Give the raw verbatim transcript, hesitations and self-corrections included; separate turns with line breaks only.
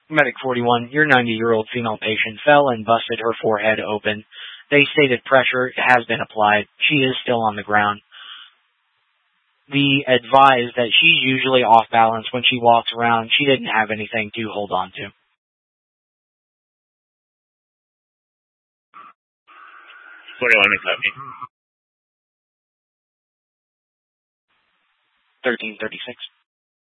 Medic forty-one, your ninety-year-old female patient fell and busted her forehead open. They stated pressure has been applied. She is still on the ground. They advised that she's usually off balance when she walks around. She didn't have anything to hold on to.
forty-one, copy.
thirteen thirty-six.